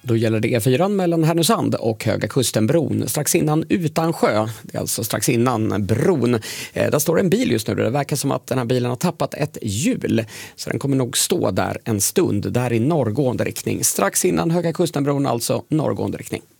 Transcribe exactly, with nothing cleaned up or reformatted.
Då gäller det E fyra mellan Härnösand och Höga Kustenbron. Strax innan Utansjö, det är alltså strax innan bron. Eh, där står en bil just nu. Det verkar som att den här bilen har tappat ett hjul. Så den kommer nog stå där en stund, där i norrgående riktning. Strax innan Höga Kustenbron, alltså norrgående riktning.